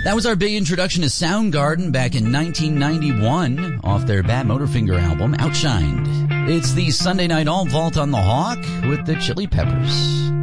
That was our big introduction to Soundgarden back in 1991 off their Badmotorfinger album, Outshined. It's the Sunday Night Alt Vault on the Hawk with the Chili Peppers.